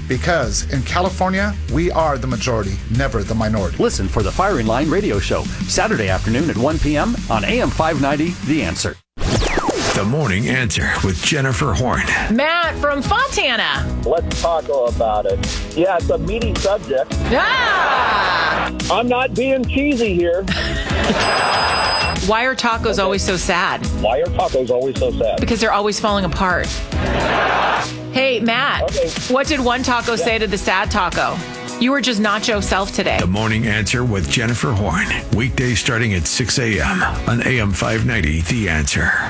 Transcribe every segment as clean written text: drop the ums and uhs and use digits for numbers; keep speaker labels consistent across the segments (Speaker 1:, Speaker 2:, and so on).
Speaker 1: Because in California, we are the majority, never the minority.
Speaker 2: Listen for the Firing Line Radio Show, Saturday afternoon at 1 p.m. on AM 590, The Answer.
Speaker 3: The Morning Answer with Jennifer Horn.
Speaker 4: Matt from Fontana.
Speaker 5: Let's talk about it. Yeah, it's a meaty subject.
Speaker 4: Ah!
Speaker 5: I'm not being cheesy here.
Speaker 4: Why are tacos always so sad?
Speaker 5: Why are tacos always so sad?
Speaker 4: Because they're always falling apart. Hey, Matt, What did one taco say to the sad taco? You were just not yourself today.
Speaker 3: The Morning Answer with Jennifer Horn. Weekdays starting at 6 a.m. on AM 590, The Answer.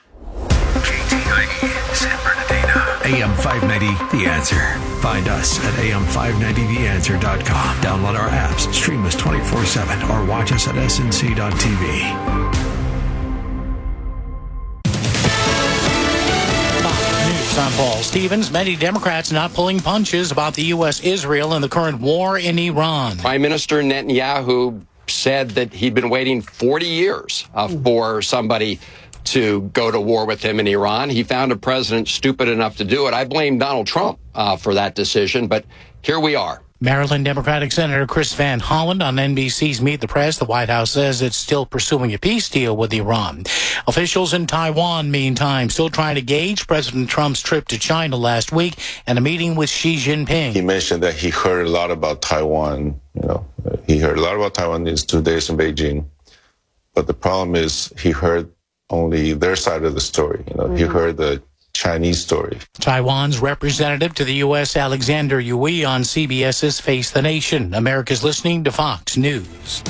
Speaker 3: KTIE, San Bernardino. AM 590, The Answer. Find us at am590theanswer.com. Download our apps, stream us 24/7, or watch us at snc.tv.
Speaker 6: I'm Paul Stevens. Many Democrats not pulling punches about the U.S., Israel, and the current war in Iran.
Speaker 7: Prime Minister Netanyahu said that he'd been waiting 40 years for somebody to go to war with him in Iran. He found a president stupid enough to do it. I blame Donald Trump for that decision, but here we are.
Speaker 6: Maryland Democratic Senator Chris Van Hollen on NBC's Meet the Press. The White House says it's still pursuing a peace deal with Iran. Officials in Taiwan, meantime, still trying to gauge President Trump's trip to China last week and a meeting with Xi Jinping.
Speaker 8: He mentioned that he heard a lot about Taiwan. He heard a lot about Taiwan these 2 days in Beijing. But the problem is he heard only their side of the story. He heard the Chinese story.
Speaker 6: Taiwan's representative to the U.S., Alexander Yui, on CBS's Face the Nation. America's listening to Fox News.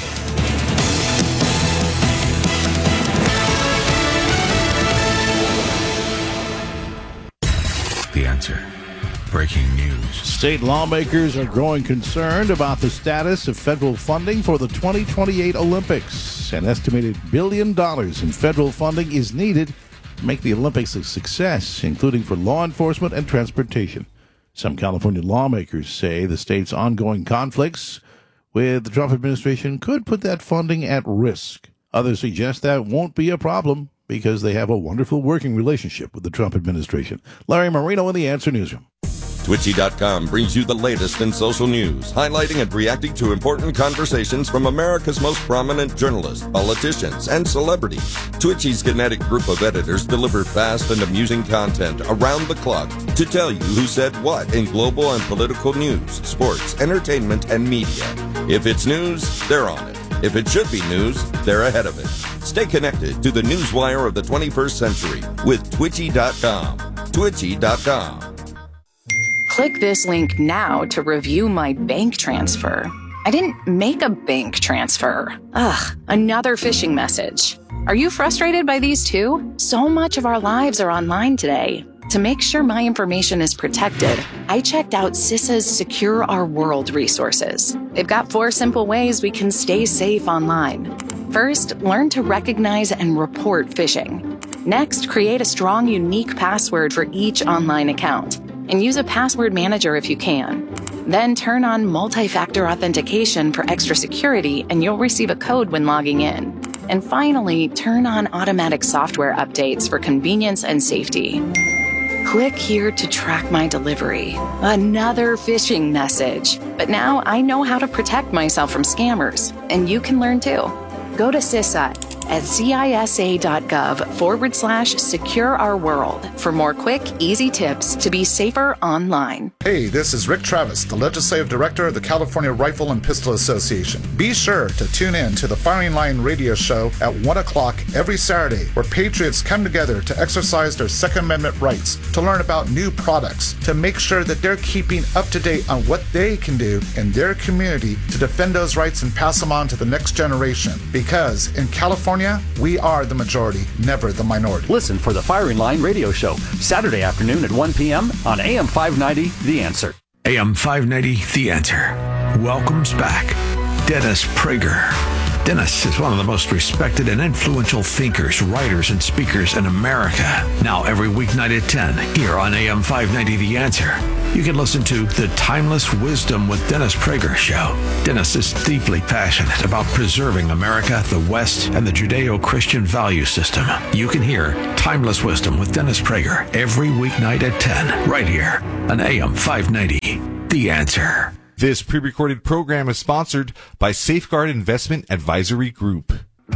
Speaker 3: The Answer. Breaking news.
Speaker 9: State lawmakers are growing concerned about the status of federal funding for the 2028 Olympics. An estimated $1 billion in federal funding is needed to make the Olympics a success, including for law enforcement and transportation. Some California lawmakers say the state's ongoing conflicts with the Trump administration could put that funding at risk. Others suggest that won't be a problem because they have a wonderful working relationship with the Trump administration. Larry Marino in the Answer Newsroom.
Speaker 10: Twitchy.com brings you the latest in social news, highlighting and reacting to important conversations from America's most prominent journalists, politicians, and celebrities. Twitchy's kinetic group of editors deliver fast and amusing content around the clock to tell you who said what in global and political news, sports, entertainment, and media. If it's news, they're on it. If it should be news, they're ahead of it. Stay connected to the newswire of the 21st century with Twitchy.com. Twitchy.com.
Speaker 11: Click this link now to review my bank transfer. I didn't make a bank transfer. Ugh, another phishing message. Are you frustrated by these too? So much of our lives are online today. To make sure my information is protected, I checked out CISA's Secure Our World resources. They've got 4 simple ways we can stay safe online. First, learn to recognize and report phishing. Next, create a strong, unique password for each online account. And use a password manager if you can. Then turn on multi-factor authentication for extra security and you'll receive a code when logging in. And finally, turn on automatic software updates for convenience and safety. Click here to track my delivery. Another phishing message. But now I know how to protect myself from scammers, and you can learn too. Go to CISA at CISA.gov/Secure Our World for more quick, easy tips to be safer online.
Speaker 1: Hey, this is Rick Travis, the Legislative Director of the California Rifle and Pistol Association. Be sure to tune in to the Firing Line radio show at 1 o'clock every Saturday, where patriots come together to exercise their Second Amendment rights, to learn about new products, to make sure that they're keeping up to date on what they can do in their community to defend those rights and pass them on to the next generation. Because in California, we are the majority, never the minority.
Speaker 2: Listen for the Firing Line radio show, Saturday afternoon at 1 p.m. on AM 590, The Answer.
Speaker 3: AM 590, The Answer. Welcomes back Dennis Prager. Dennis is one of the most respected and influential thinkers, writers, and speakers in America. Now every weeknight at 10 here on AM 590 The Answer. You can listen to The Timeless Wisdom with Dennis Prager show. Dennis is deeply passionate about preserving America, the West, and the Judeo-Christian value system. You can hear Timeless Wisdom with Dennis Prager every weeknight at 10 right here on AM 590 The Answer.
Speaker 12: This pre-recorded program is sponsored by Safeguard Investment Advisory Group.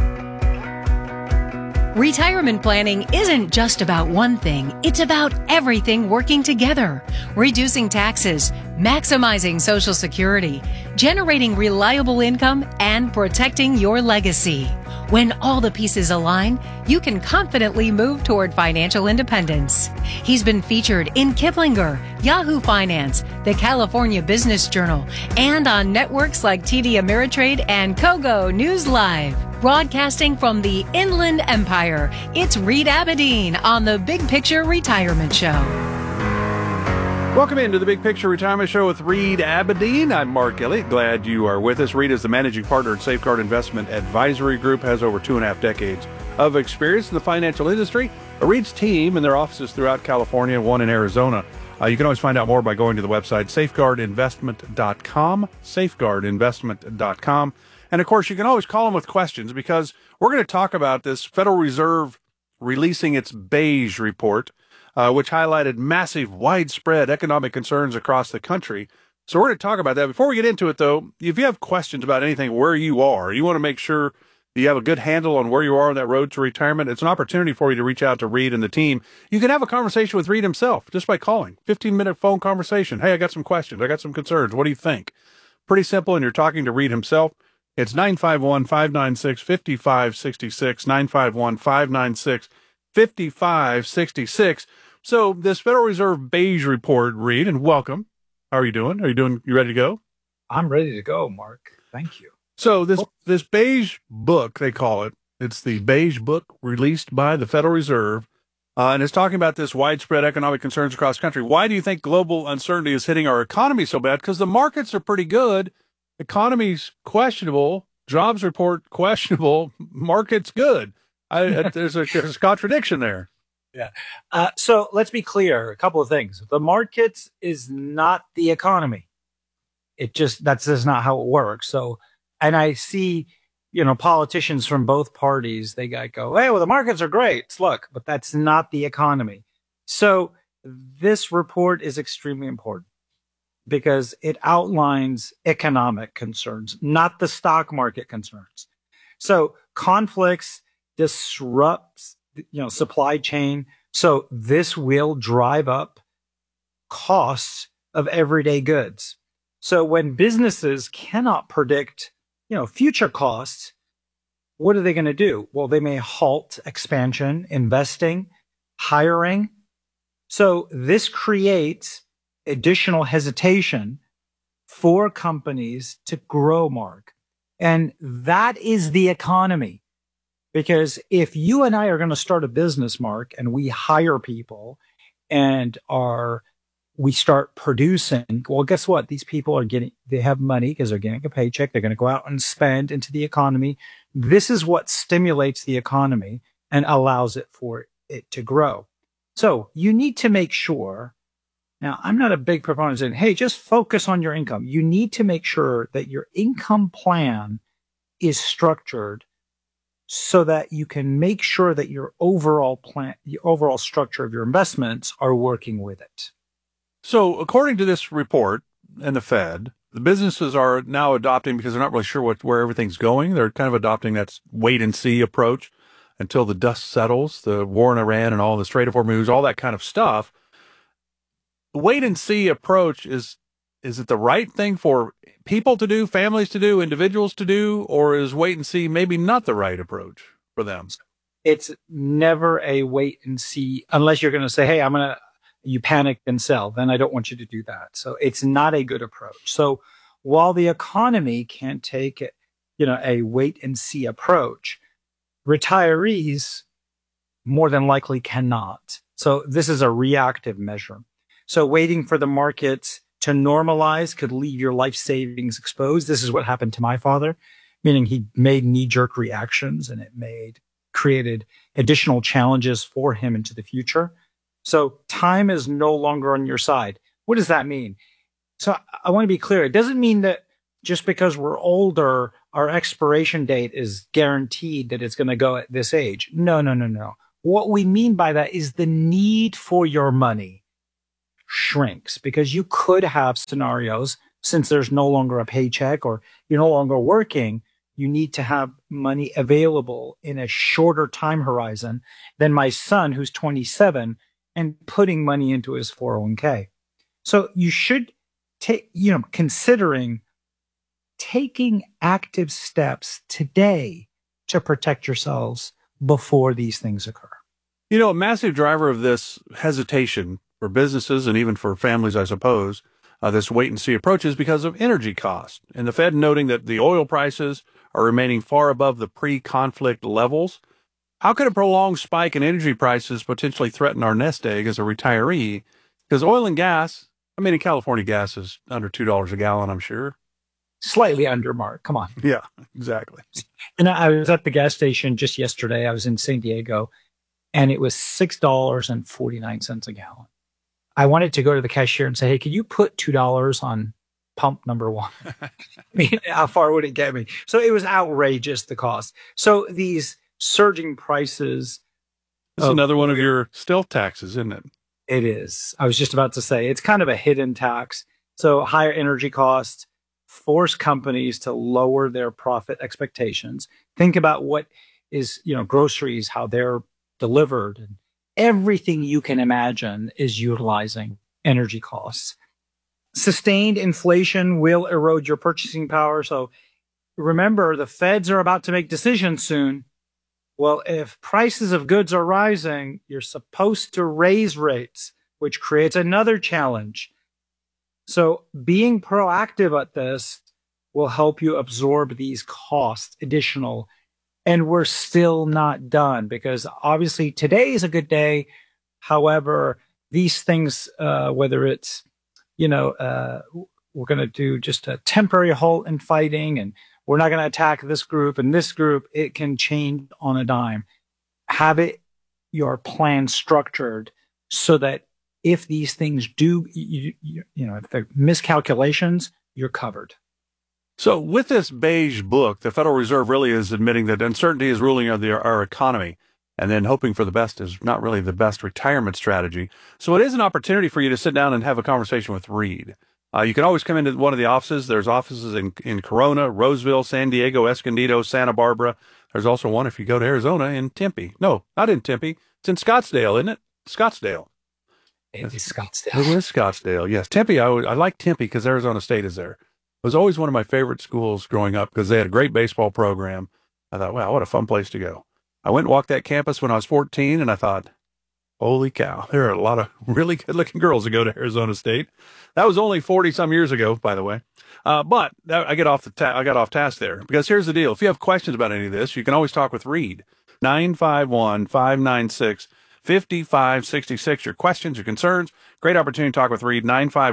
Speaker 13: Retirement planning isn't just about one thing. It's about everything working together. Reducing taxes, maximizing Social Security, generating reliable income, and protecting your legacy. When all the pieces align, you can confidently move toward financial independence. He's been featured in Kiplinger, Yahoo Finance, the California Business Journal, and on networks like TD Ameritrade and Kogo News Live. Broadcasting from the Inland Empire, it's Reed Abedin on the Big Picture Retirement Show.
Speaker 14: Welcome into the Big Picture Retirement Show with Reed Abedin. I'm Mark Elliott. Glad you are with us. Reed is the managing partner at Safeguard Investment Advisory Group, has over 2.5 decades of experience in the financial industry. Reed's team and their offices throughout California, one in Arizona. You can always find out more by going to the website safeguardinvestment.com, safeguardinvestment.com. And, of course, you can always call them with questions because we're going to talk about this Federal Reserve releasing its beige report, which highlighted massive, widespread economic concerns across the country. So we're going to talk about that. Before we get into it, though, if you have questions about anything where you are, you want to make sure you have a good handle on where you are on that road to retirement, it's an opportunity for you to reach out to Reed and the team. You can have a conversation with Reed himself just by calling. 15-minute phone conversation. Hey, I got some questions. I got some concerns. What do you think? Pretty simple, and you're talking to Reed himself. It's 951-596-5566, 951-596-5566. So this Federal Reserve beige report, Reed, and welcome. How are you doing? You ready to go?
Speaker 15: I'm ready to go, Mark. Thank you.
Speaker 14: So this beige book, they call it, it's the beige book released by the Federal Reserve, and it's talking about this widespread economic concerns across the country. Why do you think global uncertainty is hitting our economy so bad? Because the markets are pretty good. Economy's questionable, jobs report questionable, market's good. There's a contradiction there.
Speaker 15: Yeah. So let's be clear. A couple of things. The markets is not the economy. That's just not how it works. So, and I see, politicians from both parties, they go, hey, well, the markets are great. Look, but that's not the economy. So this report is extremely important, because it outlines economic concerns, not the stock market concerns. So conflicts disrupts, supply chain. So this will drive up costs of everyday goods. So when businesses cannot predict, future costs, what are they going to do? Well, they may halt expansion, investing, hiring. So this creates additional hesitation for companies to grow, Mark. And that is the economy. Because if you and I are going to start a business, Mark, and we hire people and we start producing, well, guess what? These people they have money because they're getting a paycheck. They're going to go out and spend into the economy. This is what stimulates the economy and allows it for it to grow. So you need to make sure. Now, I'm not a big proponent of saying, hey, just focus on your income. You need to make sure that your income plan is structured so that you can make sure that your overall plan, the overall structure of your investments are working with it.
Speaker 14: So according to this report and the Fed, the businesses are now adopting, because they're not really sure where everything's going, they're kind of adopting that wait and see approach until the dust settles, the war in Iran and all the Strait of Hormuz, all that kind of stuff. The wait and see approach, is it the right thing for people to do, families to do, individuals to do, or is wait and see maybe not the right approach for them?
Speaker 15: It's never a wait and see, unless you're going to say, hey, you panic and sell. Then I don't want you to do that. So it's not a good approach. So while the economy can take a wait and see approach, retirees more than likely cannot. So this is a reactive measure. So waiting for the markets to normalize could leave your life savings exposed. This is what happened to my father, meaning he made knee-jerk reactions, and it created additional challenges for him into the future. So time is no longer on your side. What does that mean? So I want to be clear. It doesn't mean that just because we're older, our expiration date is guaranteed that it's going to go at this age. No. What we mean by that is the need for your money shrinks, because you could have scenarios, since there's no longer a paycheck or you're no longer working, you need to have money available in a shorter time horizon than my son, who's 27, and putting money into his 401k. So you should take, considering taking active steps today to protect yourselves before these things occur.
Speaker 14: A massive driver of this hesitation for businesses and even for families, I suppose, this wait and see approach is because of energy costs. And the Fed noting that the oil prices are remaining far above the pre-conflict levels. How could a prolonged spike in energy prices potentially threaten our nest egg as a retiree? Because oil and gas, in California, gas is under $2 a gallon, I'm sure.
Speaker 15: Slightly under, Mark. Come on.
Speaker 14: Yeah, exactly.
Speaker 15: And I was at the gas station just yesterday. I was in San Diego, and it was $6.49 a gallon. I wanted to go to the cashier and say, hey, could you put $2 on pump number one? How far would it get me? So it was outrageous, the cost. So these surging prices.
Speaker 14: It's another one of your stealth taxes, isn't it?
Speaker 15: It is. I was just about to say, it's kind of a hidden tax. So higher energy costs force companies to lower their profit expectations. Think about what is, groceries, how they're delivered, and everything you can imagine is utilizing energy costs. Sustained inflation will erode your purchasing power. So remember, the feds are about to make decisions soon. Well, if prices of goods are rising, you're supposed to raise rates, which creates another challenge. So being proactive at this will help you absorb these costs additional. And we're still not done, because obviously today is a good day. However, these things, whether it's, we're going to do just a temporary halt in fighting, and we're not going to attack this group and this group, it can change on a dime. Have your plan structured so that if these things do, if they're miscalculations, you're covered.
Speaker 14: So with this beige book, the Federal Reserve really is admitting that uncertainty is ruling our economy, and then hoping for the best is not really the best retirement strategy. So it is an opportunity for you to sit down and have a conversation with Reed. You can always come into one of the offices. There's offices in Corona, Roseville, San Diego, Escondido, Santa Barbara. There's also one, if you go to Arizona, in Tempe. No, not in Tempe. It's in Scottsdale, isn't it? Scottsdale.
Speaker 15: It is Scottsdale.
Speaker 14: It is Scottsdale, yes. Tempe, I like Tempe because Arizona State is there. It was always one of my favorite schools growing up because they had a great baseball program. I thought, wow, what a fun place to go. I went and walked that campus when I was 14, and I thought, holy cow, there are a lot of really good-looking girls that go to Arizona State. That was only 40-some years ago, by the way. But I got off task there, because here's the deal. If you have questions about any of this, you can always talk with Reed. 951-596-5566. Your questions, your concerns, great opportunity to talk with Reed.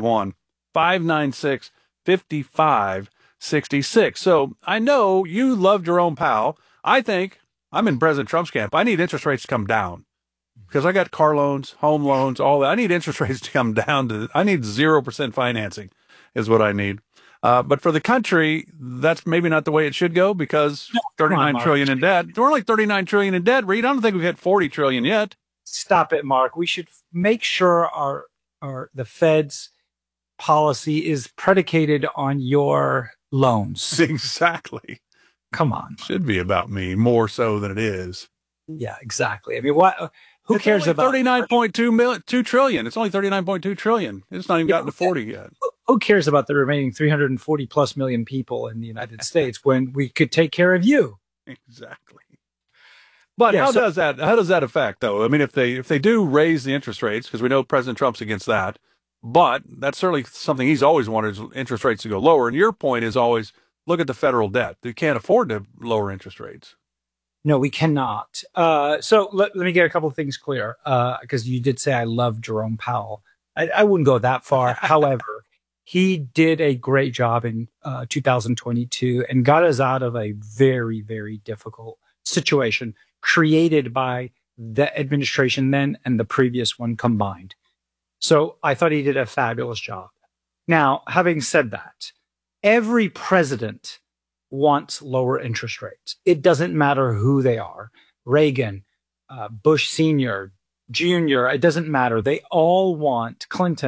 Speaker 14: 951-596-5566. So I know you love Jerome Powell. I think I'm in President Trump's camp. I need interest rates to come down, because I got car loans, home loans, all that. I need interest rates to come down I need 0% financing is what I need. But for the country, that's maybe not the way it should go, because $39 trillion in debt. We're like $39 trillion in debt, Reed. I don't think we've hit $40 trillion yet.
Speaker 15: Stop it, Mark. We should make sure the Fed's policy is predicated on your loans.
Speaker 14: Exactly.
Speaker 15: Come on.
Speaker 14: Should be about me more so than it is.
Speaker 15: Yeah, exactly. I mean, who cares about
Speaker 14: 39.2 trillion? It's only 39.2 trillion. It's not even gotten to 40 yet.
Speaker 15: Who cares about the remaining 340 plus million people in the United States when we could take care of you?
Speaker 14: Exactly. But how does that affect, though? I mean, if they do raise the interest rates, because we know President Trump's against that, but that's certainly something he's always wanted, is interest rates to go lower. And your point is always, look at the federal debt. They can't afford to lower interest rates.
Speaker 15: No, we cannot. So let me get a couple of things clear, because you did say I love Jerome Powell. I wouldn't go that far. However, he did a great job in 2022 and got us out of a very, very difficult situation created by the administration then and the previous one combined. So I thought he did a fabulous job. Now, having said that, every president wants lower interest rates. It doesn't matter who they are. Reagan, Bush Sr., Jr., it doesn't matter. They all want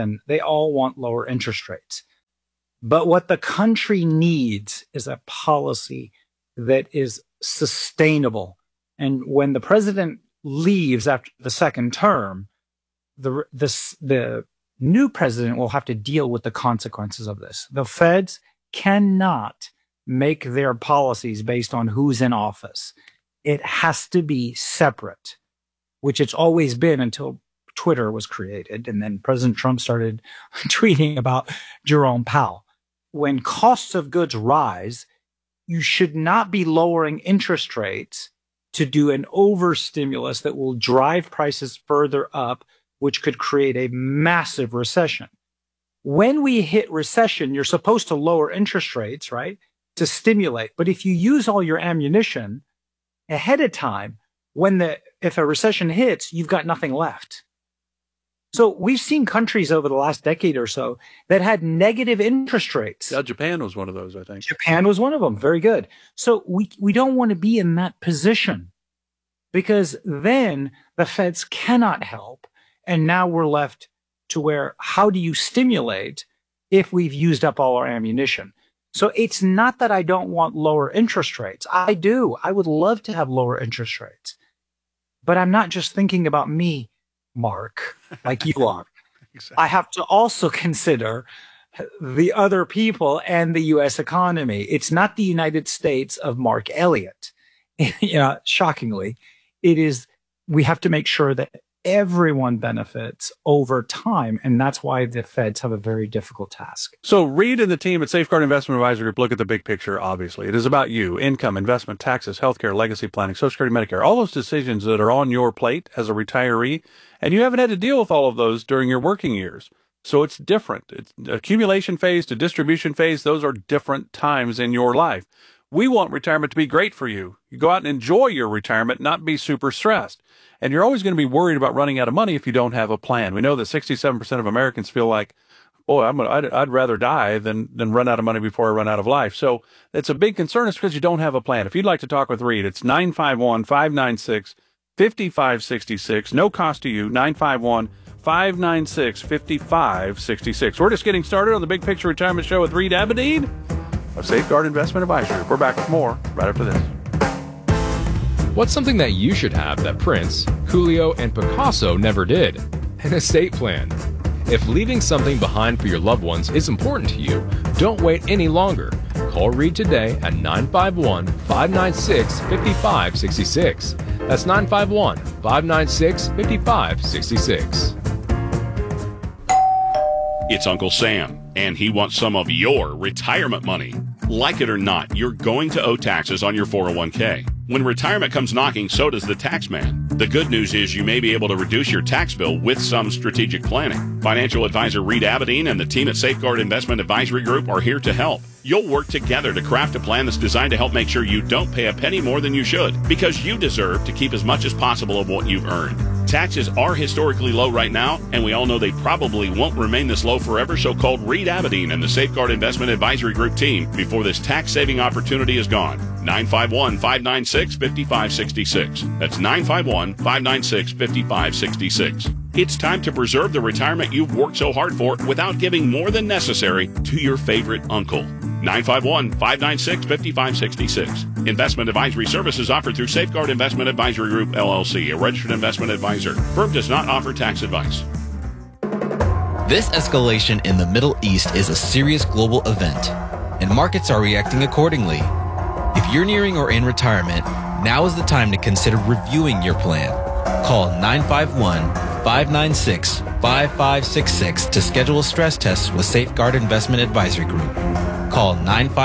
Speaker 15: lower interest rates. But what the country needs is a policy that is sustainable. And when the president leaves after the second term, the new president will have to deal with the consequences of this. The feds cannot make their policies based on who's in office. It has to be separate, which it's always been until Twitter was created. And then President Trump started tweeting about Jerome Powell. When costs of goods rise, you should not be lowering interest rates to do an overstimulus that will drive prices further up, which could create a massive recession. When we hit recession, you're supposed to lower interest rates, right, to stimulate. But if you use all your ammunition ahead of time, if a recession hits, you've got nothing left. So we've seen countries over the last decade or so that had negative interest rates.
Speaker 14: Yeah, Japan was one of those, I think.
Speaker 15: Japan was one of them. Very good. So we don't want to be in that position, because then the feds cannot help. And now we're left to where, how do you stimulate if we've used up all our ammunition? So it's not that I don't want lower interest rates. I do. I would love to have lower interest rates. But I'm not just thinking about me, Mark, like you are. Exactly. I have to also consider the other people and the U.S. economy. It's not the United States of Mark Elliott. Shockingly, it is. We have to make sure that everyone benefits over time. And that's why the feds have a very difficult task.
Speaker 14: So Reed and the team at Safeguard Investment Advisory Group look at the big picture, obviously. It is about you, income, investment, taxes, healthcare, legacy planning, Social Security, Medicare, all those decisions that are on your plate as a retiree. And you haven't had to deal with all of those during your working years. So it's different. It's accumulation phase to distribution phase. Those are different times in your life. We want retirement to be great for you. You go out and enjoy your retirement, not be super stressed. And you're always going to be worried about running out of money if you don't have a plan. We know that 67% of Americans feel like, I'd rather die than run out of money before I run out of life. So it's a big concern. It's because you don't have a plan. If you'd like to talk with Reed, it's 951-596-5566. No cost to you, 951-596-5566. We're just getting started on the Big Picture Retirement Show with Reed Abedin of Safeguard Investment Advisory. We're back with more right after this.
Speaker 16: What's something that you should have that Prince, Coolio, and Picasso never did? An estate plan. If leaving something behind for your loved ones is important to you, don't wait any longer. Call Reed today at 951-596-5566. That's 951-596-5566.
Speaker 17: It's Uncle Sam, and he wants some of your retirement money. Like it or not, you're going to owe taxes on your 401k. When retirement comes knocking, so does the tax man. The good news is you may be able to reduce your tax bill with some strategic planning. Financial advisor Reed Abedin and the team at Safeguard Investment Advisory Group are here to help. You'll work together to craft a plan that's designed to help make sure you don't pay a penny more than you should, because you deserve to keep as much as possible of what you've earned. Taxes are historically low right now, and we all know they probably won't remain this low forever, so call Reed Abedin and the Safeguard Investment Advisory Group team before this tax-saving opportunity is gone. 951-596-5566. That's 951-596-5566. It's time to preserve the retirement you've worked so hard for without giving more than necessary to your favorite uncle. 951-596-5566. Investment advisory services offered through Safeguard Investment Advisory Group, LLC, a registered investment advisor. Firm does not offer tax advice.
Speaker 18: This escalation in the Middle East is a serious global event, and markets are reacting accordingly. If you're nearing or in retirement, now is the time to consider reviewing your plan. Call 951-596-5566 to schedule a stress test with Safeguard Investment Advisory Group. Call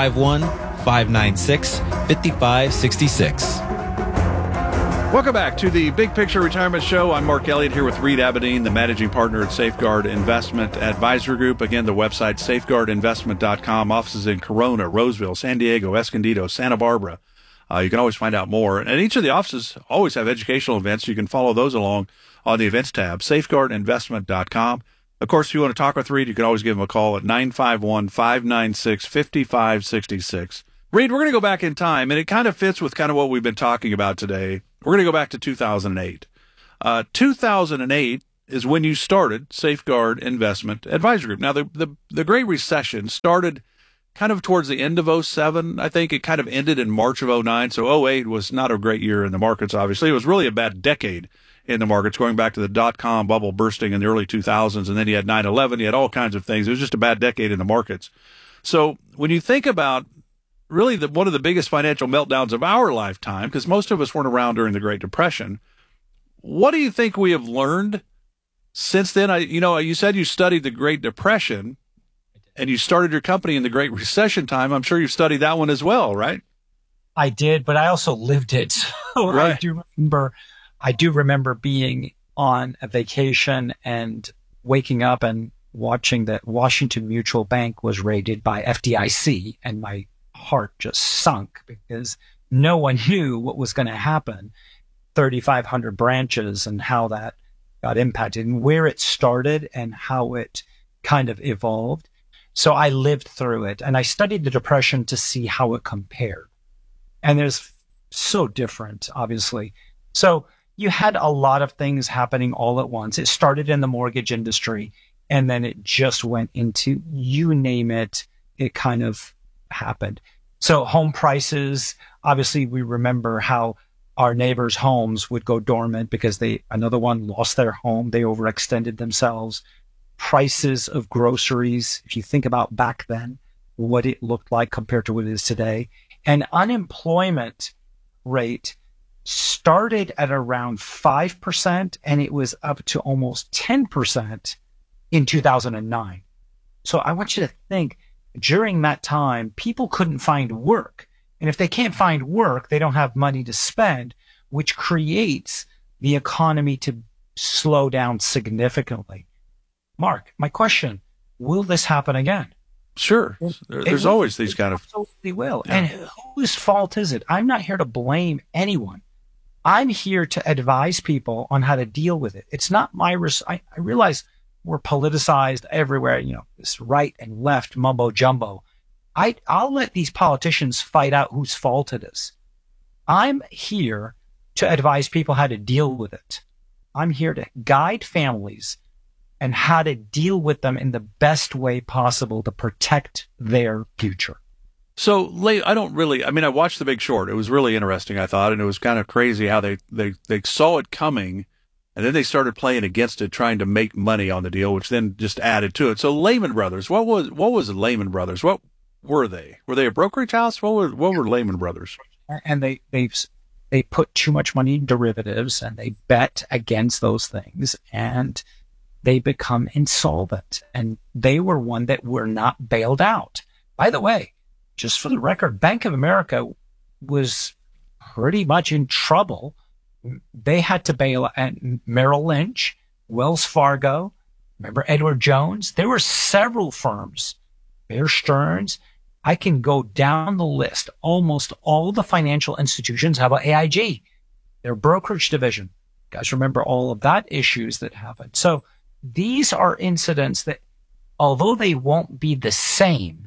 Speaker 18: 951-596-5566.
Speaker 14: Welcome back to the Big Picture Retirement Show. I'm Mark Elliott here with Reed Abedin, the managing partner at Safeguard Investment Advisory Group. Again, the website, safeguardinvestment.com. Offices in Corona, Roseville, San Diego, Escondido, Santa Barbara. You can always find out more. And each of the offices always have educational events. You can follow those along on the events tab, safeguardinvestment.com. Of course, if you want to talk with Reed, you can always give him a call at 951-596-5566. Reed, we're going to go back in time, and it kind of fits with kind of what we've been talking about today. We're going to go back to 2008. 2008 is when you started Safeguard Investment Advisory Group. Now, the Great Recession started kind of towards the end of 07. I think it kind of ended in March of 09. So 08 was not a great year in the markets, obviously. It was really a bad decade in the markets, going back to the dot-com bubble bursting in the early 2000s. And then you had 9/11. You had all kinds of things. It was just a bad decade in the markets. So when you think about really one of the biggest financial meltdowns of our lifetime, because most of us weren't around during the Great Depression, what do you think we have learned since then? You said you studied the Great Depression and you started your company in the Great Recession time. I'm sure you studied that one as well, right?
Speaker 15: I did, but I also lived it. So right. I do remember being on a vacation and waking up and watching that Washington Mutual Bank was raided by FDIC, and my heart just sunk because no one knew what was going to happen. 3,500 branches and how that got impacted and where it started and how it kind of evolved. So I lived through it and I studied the Depression to see how it compared. And there's so different, obviously. So you had a lot of things happening all at once. It started in the mortgage industry and then it just went into, you name it, it kind of happened. So home prices, obviously we remember how our neighbors' homes would go dormant because another one lost their home. They overextended themselves. Prices of groceries, if you think about back then, what it looked like compared to what it is today. And unemployment rate started at around 5% and it was up to almost 10% in 2009. So I want you to think during that time, people couldn't find work. And if they can't find work, they don't have money to spend, which creates the economy to slow down significantly. Mark, my question, will this happen again?
Speaker 14: Sure. There's always these kind of...
Speaker 15: Absolutely will. Yeah. And whose fault is it? I'm not here to blame anyone. I'm here to advise people on how to deal with it. It's not my... I realize we're politicized everywhere, this right and left mumbo jumbo. I'll let these politicians fight out whose fault it is. I'm here to advise people how to deal with it. I'm here to guide families and how to deal with them in the best way possible to protect their future.
Speaker 14: So I watched The Big Short. It was really interesting, I thought, and it was kind of crazy how they saw it coming and then they started playing against it, trying to make money on the deal, which then just added to it. So Lehman Brothers, what was Lehman Brothers? What were they? Were they a brokerage house? What were Lehman Brothers?
Speaker 15: And they put too much money in derivatives and they bet against those things and they become insolvent. And they were one that were not bailed out. By the way, just for the record, Bank of America was pretty much in trouble. They had to bail out Merrill Lynch, Wells Fargo. Remember Edward Jones? There were several firms, Bear Stearns. I can go down the list. Almost all the financial institutions. How about AIG? Their brokerage division. You guys remember all of that issues that happened. So these are incidents that, although they won't be the same,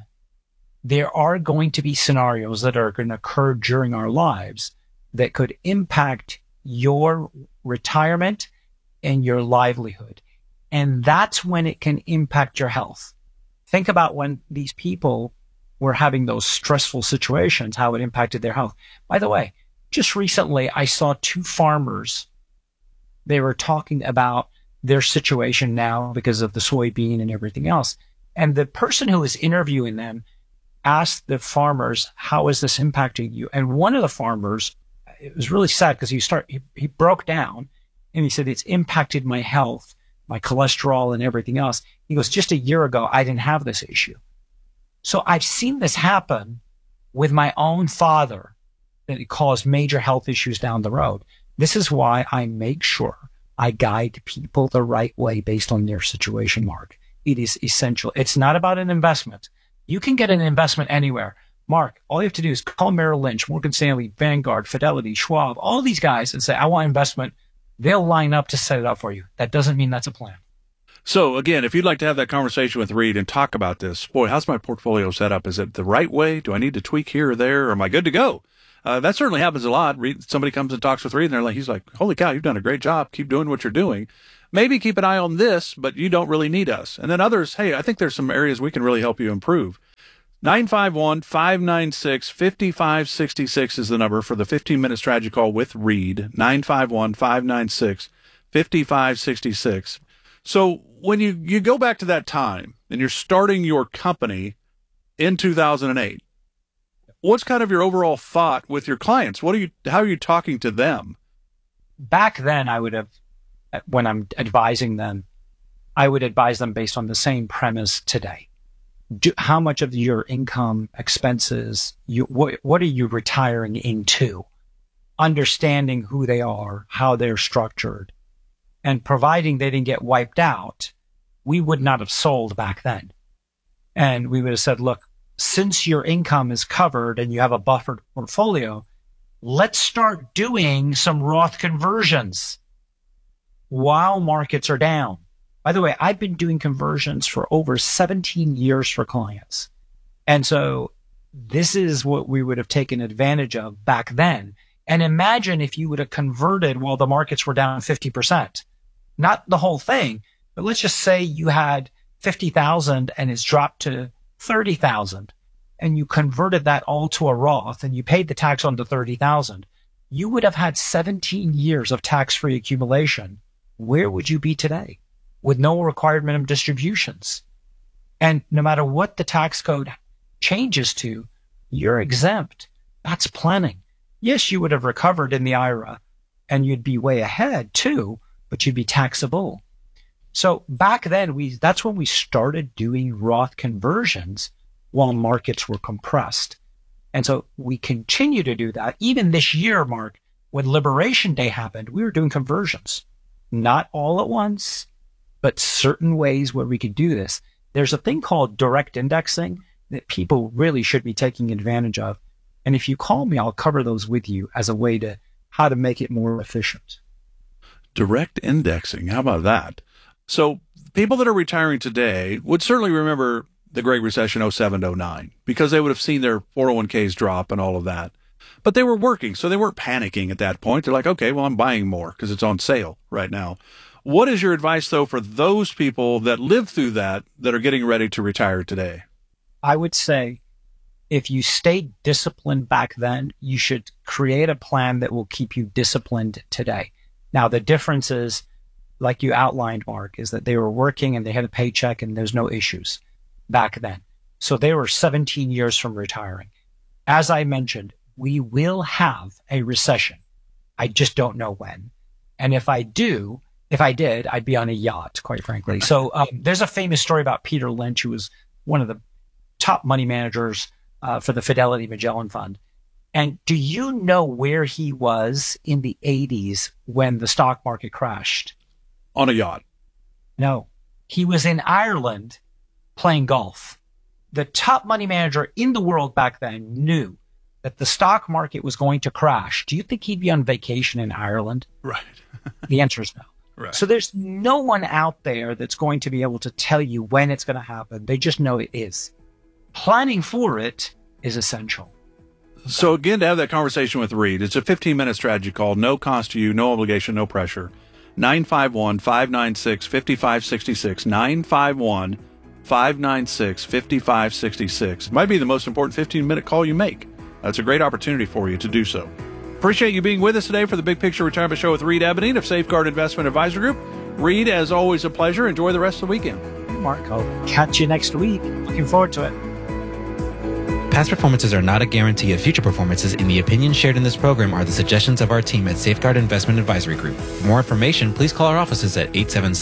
Speaker 15: there are going to be scenarios that are going to occur during our lives that could impact your retirement and your livelihood. And that's when it can impact your health. Think about when these people were having those stressful situations, how it impacted their health. By the way, just recently, I saw two farmers. They were talking about their situation now because of the soybean and everything else. And the person who was interviewing them asked the farmers, how is this impacting you? And one of the farmers, it was really sad because he broke down and he said, it's impacted my health, my cholesterol and everything else. He goes, just a year ago, I didn't have this issue. So I've seen this happen with my own father, that it caused major health issues down the road. This is why I make sure I guide people the right way based on their situation, Mark. It is essential. It's not about an investment. You can get an investment anywhere. Mark, all you have to do is call Merrill Lynch, Morgan Stanley, Vanguard, Fidelity, Schwab, all these guys and say, I want investment. They'll line up to set it up for you. That doesn't mean that's a plan.
Speaker 14: So again, if you'd like to have that conversation with Reed and talk about this, boy, how's my portfolio set up? Is it the right way? Do I need to tweak here or there? Or am I good to go? That certainly happens a lot. Somebody comes and talks with Reed, and he's like, holy cow, you've done a great job. Keep doing what you're doing. Maybe keep an eye on this, but you don't really need us. And then others, hey, I think there's some areas we can really help you improve. 951-596-5566 is the number for the 15-minute strategy call with Reed. 951-596-5566. So when you go back to that time and you're starting your company in 2008, what's kind of your overall thought with your clients? How are you talking to them?
Speaker 15: Back then, I would have, when I'm advising them, I would advise them based on the same premise today. How much of your income, expenses, what are you retiring into? Understanding who they are, how they're structured, and providing they didn't get wiped out, we would not have sold back then. And we would have said, look, since your income is covered and you have a buffered portfolio, let's start doing some Roth conversions while markets are down. By the way, I've been doing conversions for over 17 years for clients. And so this is what we would have taken advantage of back then. And imagine if you would have converted while the markets were down 50%. Not the whole thing, but let's just say you had 50,000 and it's dropped to 30,000 and you converted that all to a Roth and you paid the tax on the 30,000. You would have had 17 years of tax-free accumulation. Where would you be today? With no required minimum distributions. And no matter what the tax code changes to, you're exempt. That's planning. Yes, you would have recovered in the IRA and you'd be way ahead too, but you'd be taxable. So back then, that's when we started doing Roth conversions while markets were compressed. And so we continue to do that. Even this year, Mark, when Liberation Day happened, we were doing conversions. Not all at once, but certain ways where we could do this. There's a thing called direct indexing that people really should be taking advantage of. And if you call me, I'll cover those with you as a way to how to make it more efficient.
Speaker 14: Direct indexing. How about that? So people that are retiring today would certainly remember the Great Recession 07-09 because they would have seen their 401ks drop and all of that. But they were working, so they weren't panicking at that point. They're like, okay, well, I'm buying more because it's on sale right now. What is your advice, though, for those people that lived through that are getting ready to retire today?
Speaker 15: I would say if you stayed disciplined back then, you should create a plan that will keep you disciplined today. Now, the difference is, like you outlined, Mark, is that they were working and they had a paycheck and there's no issues back then. So they were 17 years from retiring. As I mentioned, we will have a recession. I just don't know when. And if I did, I'd be on a yacht, quite frankly. So there's a famous story about Peter Lynch, who was one of the top money managers for the Fidelity Magellan Fund. And do you know where he was in the 80s when the stock market crashed?
Speaker 14: On a yacht.
Speaker 15: No. He was in Ireland playing golf. The top money manager in the world back then knew that the stock market was going to crash. Do you think he'd be on vacation in Ireland?
Speaker 14: Right.
Speaker 15: The answer is no.
Speaker 14: Right.
Speaker 15: So there's no one out there that's going to be able to tell you when it's going to happen. They just know it is. Planning for it is essential.
Speaker 14: So again, to have that conversation with Reed, it's a 15-minute strategy call, no cost to you, no obligation, no pressure. 951-596-5566. 951-596-5566. It might be the most important 15-minute call you make. That's a great opportunity for you to do so. Appreciate you being with us today for the Big Picture Retirement Show with Reed Abedin of Safeguard Investment Advisory Group. Reed, as always, a pleasure. Enjoy the rest of the weekend.
Speaker 15: Mark, I'll catch you next week. Looking forward to it.
Speaker 18: Past performances are not a guarantee of future performances, and the opinions shared in this program are the suggestions of our team at Safeguard Investment Advisory Group. For more information, please call our offices at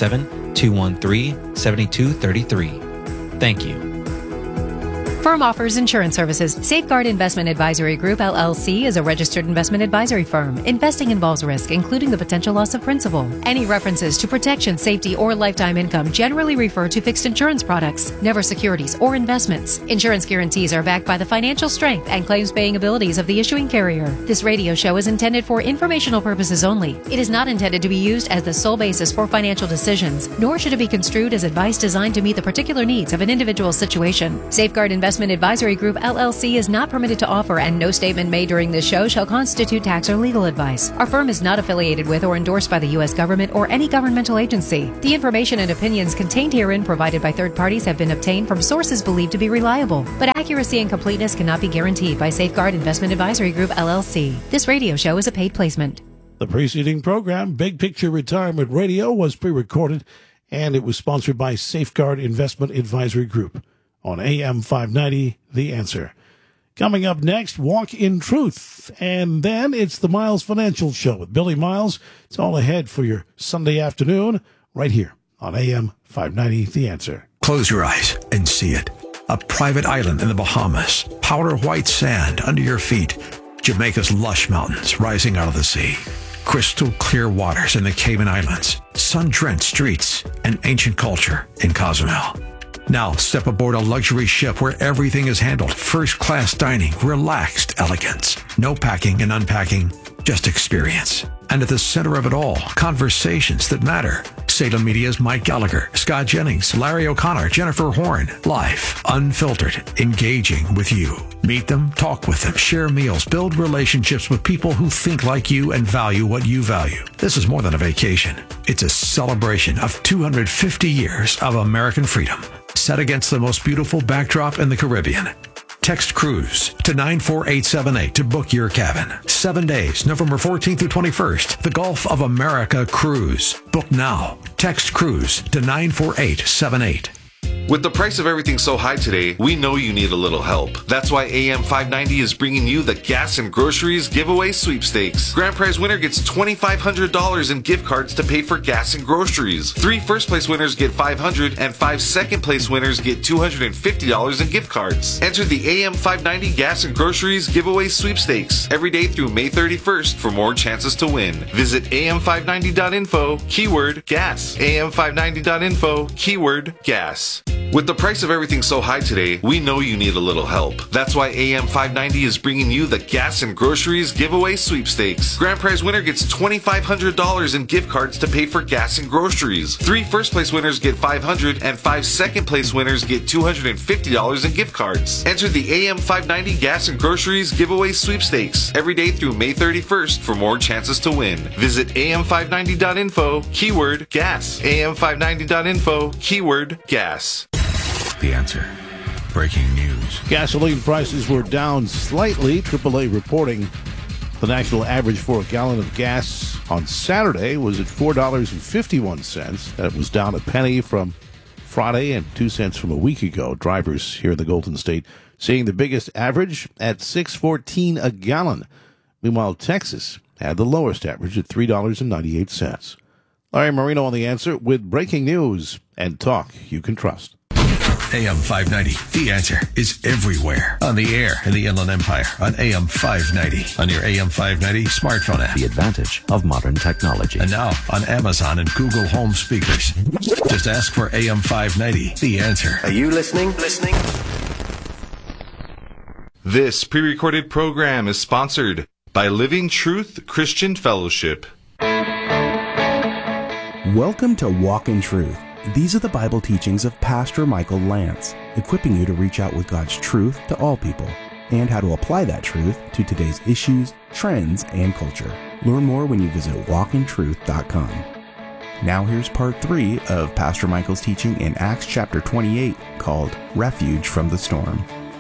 Speaker 18: 877-213-7233. Thank you.
Speaker 13: Firm offers insurance services. Safeguard Investment Advisory Group, LLC, is a registered investment advisory firm. Investing involves risk, including the potential loss of principal. Any references to protection, safety, or lifetime income generally refer to fixed insurance products, never securities or investments. Insurance guarantees are backed by the financial strength and claims-paying abilities of the issuing carrier. This radio show is intended for informational purposes only. It is not intended to be used as the sole basis for financial decisions, nor should it be construed as advice designed to meet the particular needs of an individual situation. Safeguard Investment Investment Advisory Group, LLC is not permitted to offer, and no statement made during this show shall constitute tax or legal advice. Our firm is not affiliated with or endorsed by the U.S. government or any governmental agency. The information and opinions contained herein provided by third parties have been obtained from sources believed to be reliable, but accuracy and completeness cannot be guaranteed by Safeguard Investment Advisory Group, LLC. This radio show is a paid placement.
Speaker 9: The preceding program, Big Picture Retirement Radio, was pre-recorded, and it was sponsored by Safeguard Investment Advisory Group on AM 590, The Answer. Coming up next, Walk in Truth, and then it's the Miles Financial Show with Billy Miles. It's all ahead for your Sunday afternoon right here on AM 590, The Answer.
Speaker 3: Close your eyes and see it. A private island in the Bahamas, powder white sand under your feet, Jamaica's lush mountains rising out of the sea, crystal clear waters in the Cayman Islands, sun-drenched streets, and ancient culture in Cozumel. Now step aboard a luxury ship where everything is handled, first-class dining, relaxed elegance, no packing and unpacking, just experience. And at the center of it all, conversations that matter. Salem Media's Mike Gallagher, Scott Jennings, Larry O'Connor, Jennifer Horn. Live, unfiltered, engaging with you. Meet them, talk with them, share meals, build relationships with people who think like you and value what you value. This is more than a vacation. It's a celebration of 250 years of American freedom, set against the most beautiful backdrop in the Caribbean. Text Cruise to 94878 to book your cabin. 7 days, November 14th through 21st. The Gulf of America Cruise. Book now. Text Cruise to 94878.
Speaker 12: With the price of everything so high today, we know you need a little help. That's why AM 590 is bringing you the Gas and Groceries Giveaway Sweepstakes. Grand prize winner gets $2,500 in gift cards to pay for gas and groceries. 3 first-place winners get $500, and 5 second-place winners get $250 in gift cards. Enter the AM 590 Gas and Groceries Giveaway Sweepstakes every day through May 31st for more chances to win. Visit am590.info, keyword gas. am590.info, keyword gas. With the price of everything so high today, we know you need a little help. That's why AM 590 is bringing you the Gas and Groceries Giveaway Sweepstakes. Grand prize winner gets $2,500 in gift cards to pay for gas and groceries. 3 first-place winners get $500, and 5 second-place winners get $250 in gift cards. Enter the AM 590 Gas and Groceries Giveaway Sweepstakes every day through May 31st for more chances to win. Visit am590.info, keyword gas. am590.info, keyword gas.
Speaker 3: The Answer. Breaking news.
Speaker 9: Gasoline prices were down slightly. AAA reporting the national average for a gallon of gas on Saturday was at $4.51. That was down a penny from Friday and 2 cents from a week ago. Drivers here in the Golden State seeing the biggest average at $6.14 a gallon. Meanwhile, Texas had the lowest average at $3.98. Larry Marino on The Answer with breaking news and talk you can trust.
Speaker 3: AM 590, The Answer, is everywhere. On the air in the Inland Empire, on AM 590, on your AM 590 smartphone app.
Speaker 2: The advantage of modern technology.
Speaker 3: And now on Amazon and Google Home speakers. Just ask for AM 590, The Answer.
Speaker 19: Are you listening?
Speaker 12: This pre-recorded program is sponsored by Living Truth Christian Fellowship.
Speaker 19: Welcome to Walk in Truth. These are the Bible teachings of Pastor Michael Lance, equipping you to reach out with God's truth to all people and how to apply that truth to today's issues, trends, and culture. Learn more when you visit walkintruth.com. Now here's part 3 of Pastor Michael's teaching in Acts chapter 28 called Refuge from the Storm.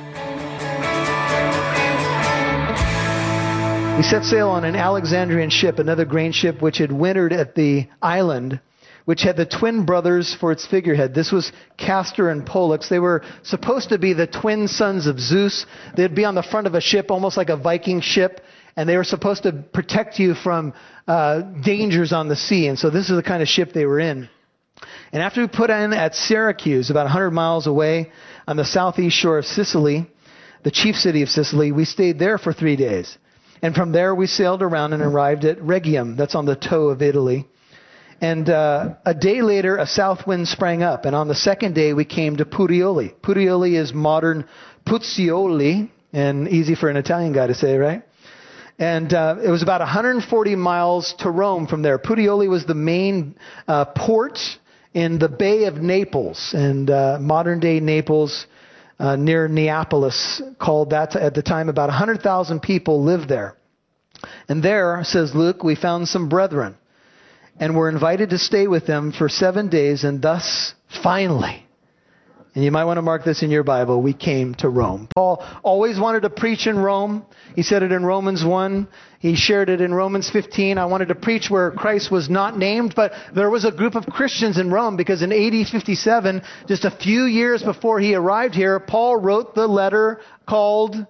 Speaker 20: He set sail on an Alexandrian ship, another grain ship which had wintered at the island, which had the twin brothers for its figurehead. This was Castor and Pollux. They were supposed to be the twin sons of Zeus. They'd be on the front of a ship, almost like a Viking ship, and they were supposed to protect you from dangers on the sea. And so this is the kind of ship they were in. And after we put in at Syracuse, about 100 miles away on the southeast shore of Sicily, the chief city of Sicily, we stayed there for 3 days. And from there we sailed around and arrived at Rhegium. That's on the toe of Italy. And a day later, a south wind sprang up. And on the second day, we came to Puteoli. Puteoli is modern Puzioli, and easy for an Italian guy to say, right? And it was about 140 miles to Rome from there. Puteoli was the main port in the Bay of Naples. And modern-day Naples near Neapolis, called that at the time about 100,000 people lived there. And there, says Luke, we found some brethren and were invited to stay with them for 7 days, and thus finally, and you might want to mark this in your Bible, we came to Rome. Paul always wanted to preach in Rome. He said it in Romans 1. He shared it in Romans 15. I wanted to preach where Christ was not named, but there was a group of Christians in Rome because in AD 57, just a few years before he arrived here, Paul wrote the letter called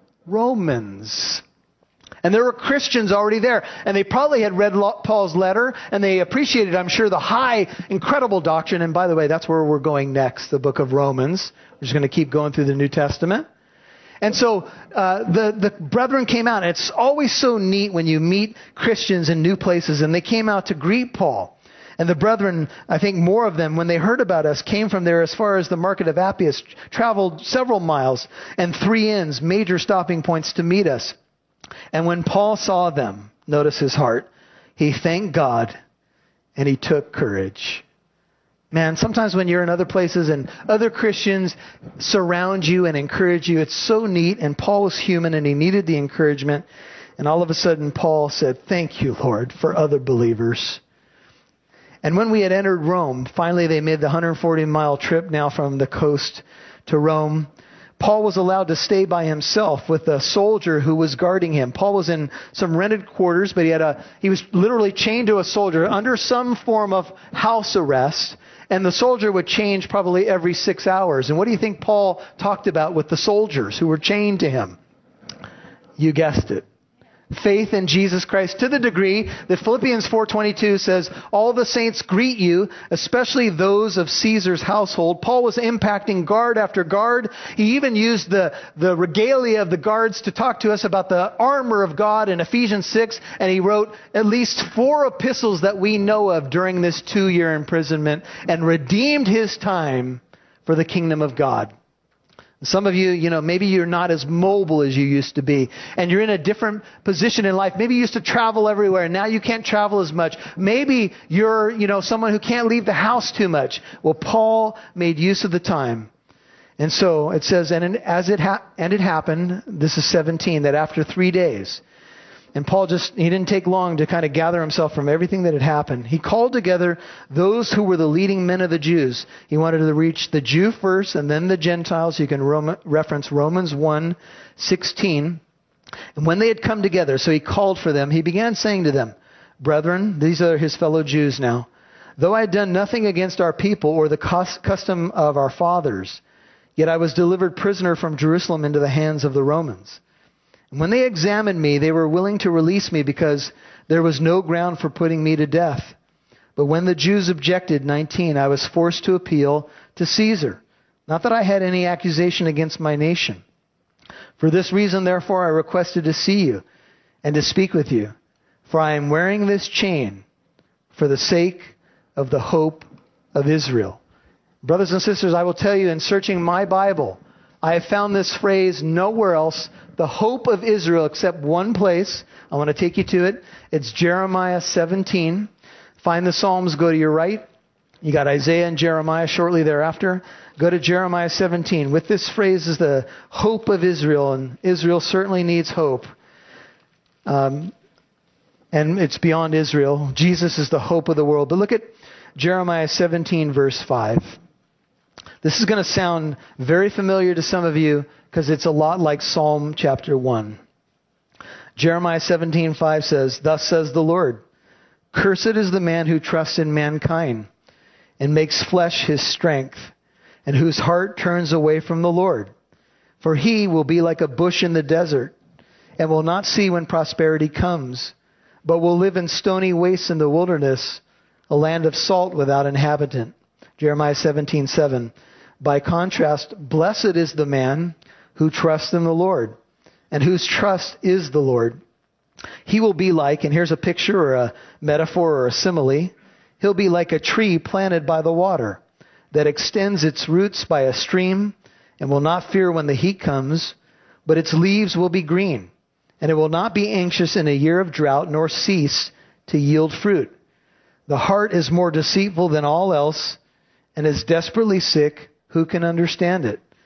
Speaker 20: Romans. And there were Christians already there. And they probably had read Paul's letter, and they appreciated, I'm sure, the high, incredible doctrine. And by the way, that's where we're going next, the book of Romans. We're just going to keep going through the New Testament. And so the brethren came out. And it's always so neat when you meet Christians in new places. And they came out to greet Paul. And the brethren, I think more of them, when they heard about us, came from there as far as the market of Appius, traveled several miles and 3 inns, major stopping points to meet us. And when Paul saw them, notice his heart, he thanked God and he took courage. Man, sometimes when you're in other places and other Christians surround you and encourage you, it's so neat. And Paul was human and he needed the encouragement. And all of a sudden, Paul said, thank you, Lord, for other believers. And when we had entered Rome, finally they made the 140-mile trip now from the coast to Rome. Paul was allowed to stay by himself with a soldier who was guarding him. Paul was in some rented quarters, but he was literally chained to a soldier under some form of house arrest. And the soldier would change probably every 6 hours. And what do you think Paul talked about with the soldiers who were chained to him? You guessed it. Faith in Jesus Christ, to the degree that Philippians 4:22 says, all the saints greet you, especially those of Caesar's household. Paul was impacting guard after guard. He even used the regalia of the guards to talk to us about the armor of God in Ephesians 6, and he wrote at least 4 epistles that we know of during this 2-year imprisonment and redeemed his time for the kingdom of God. Some of you, maybe you're not as mobile as you used to be, and you're in a different position in life. Maybe you used to travel everywhere, and now you can't travel as much. Maybe you're, someone who can't leave the house too much. Well, Paul made use of the time. And so it says, and it happened, this is 17, that after 3 days, and Paul he didn't take long to kind of gather himself from everything that had happened. He called together those who were the leading men of the Jews. He wanted to reach the Jew first and then the Gentiles. You can reference Romans 1:16. And when they had come together, so he called for them, he began saying to them, brethren, these are his fellow Jews now, though I had done nothing against our people or the custom of our fathers, yet I was delivered prisoner from Jerusalem into the hands of the Romans. When they examined me, they were willing to release me because there was no ground for putting me to death. But when the Jews objected, 19, I was forced to appeal to Caesar. Not that I had any accusation against my nation. For this reason, therefore, I requested to see you and to speak with you. For I am wearing this chain for the sake of the hope of Israel. Brothers and sisters, I will tell you, in searching my Bible, I have found this phrase nowhere else, the hope of Israel, except one place. I want to take you to it. It's Jeremiah 17. Find the Psalms, go to your right. You got Isaiah and Jeremiah shortly thereafter. Go to Jeremiah 17. With this phrase is the hope of Israel, and Israel certainly needs hope. And it's beyond Israel. Jesus is the hope of the world. But look at Jeremiah 17, verse 5. This is going to sound very familiar to some of you because it's a lot like Psalm chapter 1. Jeremiah 17:5 says, thus says the Lord, cursed is the man who trusts in mankind and makes flesh his strength, and whose heart turns away from the Lord. For he will be like a bush in the desert and will not see when prosperity comes, but will live in stony wastes in the wilderness, a land of salt without inhabitant. Jeremiah 17:7. By contrast, blessed is the man who trusts in the Lord and whose trust is the Lord. He will be like, and here's a picture or a metaphor or a simile, he'll be like a tree planted by the water that extends its roots by a stream and will not fear when the heat comes, but its leaves will be green, and it will not be anxious in a year of drought nor cease to yield fruit. The heart is more deceitful than all else and is desperately sick. Who can understand it?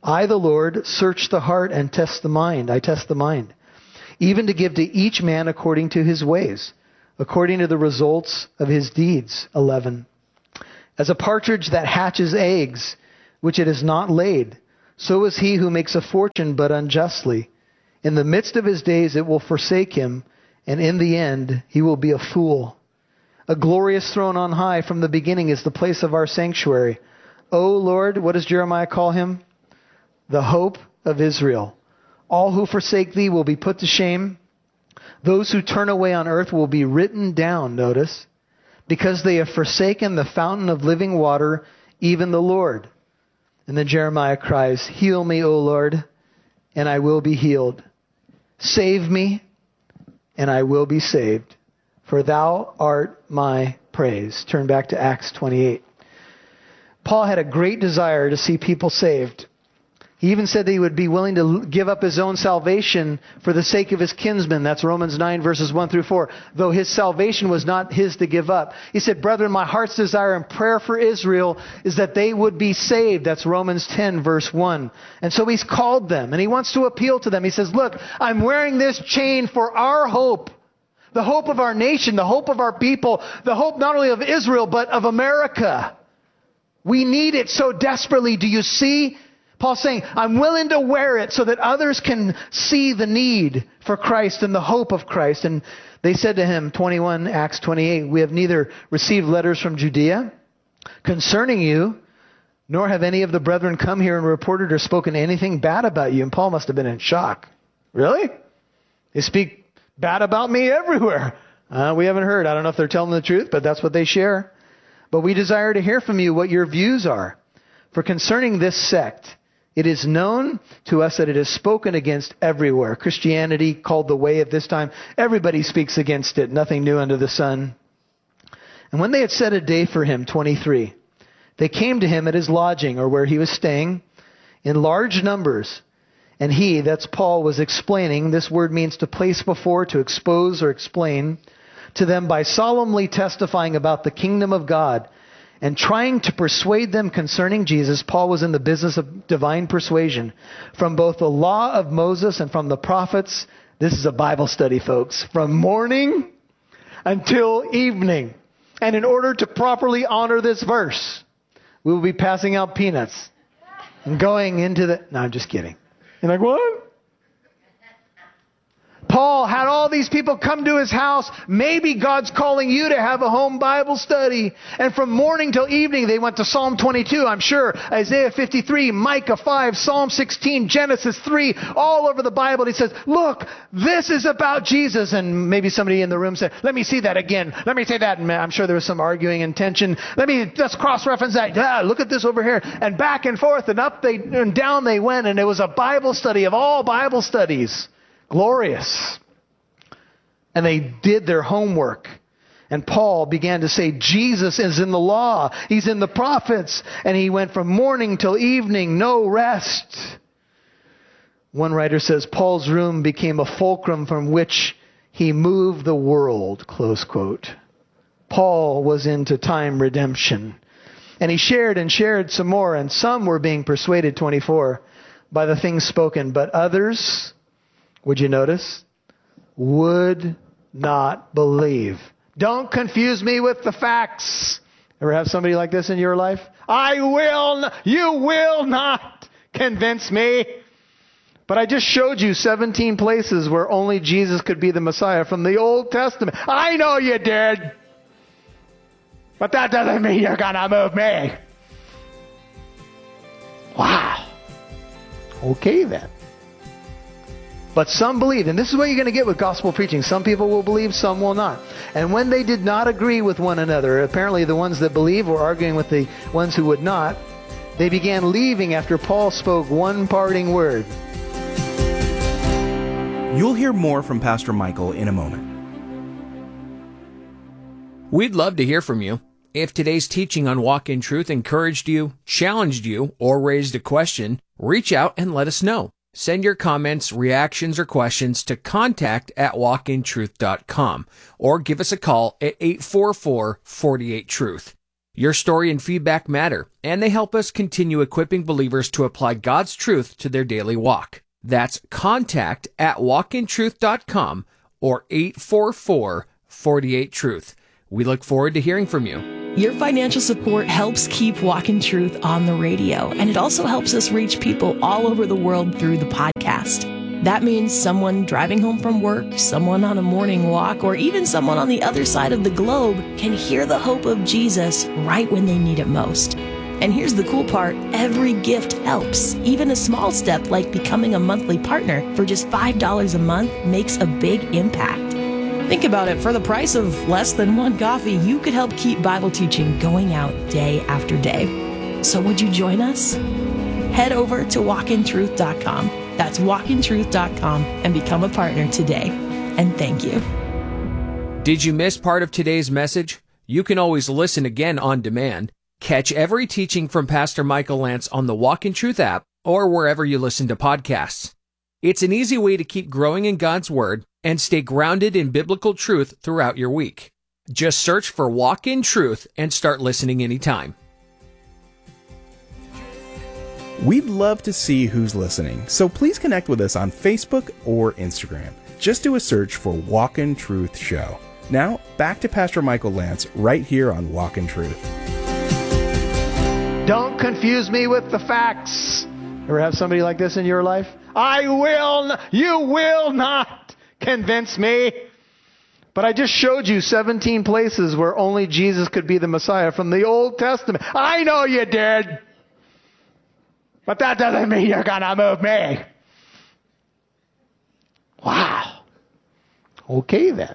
Speaker 20: I, the Lord, search the heart and test the mind. I test the mind, even to give to each man according to his ways, according to the results of his deeds. 11. As a partridge that hatches eggs, which it has not laid, so is he who makes a fortune but unjustly. In the midst of his days it will forsake him, and in the end he will be a fool. A glorious throne on high from the beginning is the place of our sanctuary. O Lord, what does Jeremiah call him? The hope of Israel. All who forsake thee will be put to shame. Those who turn away on earth will be written down, notice, because they have forsaken the fountain of living water, even the Lord. And then Jeremiah cries, heal me, O Lord, and I will be healed. Save me, and I will be saved, for thou art my praise. Turn back to Acts 28. Paul had a great desire to see people saved. He even said that he would be willing to give up his own salvation for the sake of his kinsmen. That's Romans 9, verses 1 through 4. Though his salvation was not his to give up. He said, brethren, my heart's desire and prayer for Israel is that they would be saved. That's Romans 10, verse 1. And so he's called them, and he wants to appeal to them. He says, look, I'm wearing this chain for our hope. The hope of our nation, the hope of our people, the hope not only of Israel, but of America. We need it so desperately. Do you see? Paul's saying, I'm willing to wear it so that others can see the need for Christ and the hope of Christ. And they said to him, 21, Acts 28, we have neither received letters from Judea concerning you, nor have any of the brethren come here and reported or spoken anything bad about you. And Paul must have been in shock. Really? They speak bad about me everywhere. We haven't heard. I don't know if they're telling the truth, but that's what they share. But we desire to hear from you what your views are. For concerning this sect, it is known to us that it is spoken against everywhere. Christianity, called the way at this time, everybody speaks against it. Nothing new under the sun. And when they had set a day for him, 23, they came to him at his lodging, or where he was staying, in large numbers. And he, that's Paul, was explaining, this word means to place before, to expose or explain, to them by solemnly testifying about the kingdom of God, and trying to persuade them concerning Jesus. Paul was in the business of divine persuasion. From both the law of Moses and from the prophets. This is a Bible study, folks. From morning until evening. And in order to properly honor this verse, we will be passing out peanuts and going into the... No, I'm just kidding. You're like, what? Paul had all these people come to his house. Maybe God's calling you to have a home Bible study. And from morning till evening, they went to Psalm 22, I'm sure, Isaiah 53, Micah 5, Psalm 16, Genesis 3, all over the Bible. He says, look, this is about Jesus. And maybe somebody in the room said, let me see that again. Let me say that. And I'm sure there was some arguing and tension. Let's cross-reference that. Yeah, look at this over here. And back and forth and up and down they went. And it was a Bible study of all Bible studies. Glorious. And they did their homework. And Paul began to say, Jesus is in the law. He's in the prophets. And he went from morning till evening, no rest. One writer says, Paul's room became a fulcrum from which he moved the world, close quote. Paul was into time redemption. And he shared and shared some more. And some were being persuaded, 24, by the things spoken. But others... would you notice? Would not believe. Don't confuse me with the facts. Ever have somebody like this in your life? You will not convince me. But I just showed you 17 places where only Jesus could be the Messiah from the Old Testament. I know you did. But that doesn't mean you're going to move me. Wow. Okay then. But some believed, and this is what you're going to get with gospel preaching. Some people will believe, some will not. And when they did not agree with one another, apparently the ones that believed were arguing with the ones who would not, they began leaving after Paul spoke one parting word.
Speaker 19: You'll hear more from Pastor Michael in a moment.
Speaker 21: We'd love to hear from you. If today's teaching on Walk in Truth encouraged you, challenged you, or raised a question, reach out and let us know. Send your comments, reactions, or questions to contact@walkintruth.com or give us a call at 844-48-TRUTH. Your story and feedback matter, and they help us continue equipping believers to apply God's truth to their daily walk. That's contact@walkintruth.com or 844-48-TRUTH. We look forward to hearing from you.
Speaker 5: Your financial support helps keep Walk in Truth on the radio, and it also helps us reach people all over the world through the podcast. That means someone driving home from work, someone on a morning walk, or even someone on the other side of the globe can hear the hope of Jesus right when they need it most. And here's the cool part, every gift helps. Even a small step like becoming a monthly partner for just $5 a month makes a big impact. Think about it, for the price of less than one coffee, you could help keep Bible teaching going out day after day. So would you join us? Head over to walkintruth.com. That's walkintruth.com and become a partner today. And thank you.
Speaker 21: Did you miss part of today's message? You can always listen again on demand. Catch every teaching from Pastor Michael Lance on the Walk in Truth app or wherever you listen to podcasts. It's an easy way to keep growing in God's Word and stay grounded in biblical truth throughout your week. Just search for Walk in Truth and start listening anytime.
Speaker 19: We'd love to see who's listening, so please connect with us on Facebook or Instagram. Just do a search for Walk in Truth Show. Now, back to Pastor Michael Lance right here on Walk in Truth.
Speaker 20: Don't confuse me with the facts. Ever have somebody like this in your life? You will not convince me. But I just showed you 17 places where only Jesus could be the Messiah from the Old Testament. I know you did. But that doesn't mean you're going to move me. Wow. Okay then.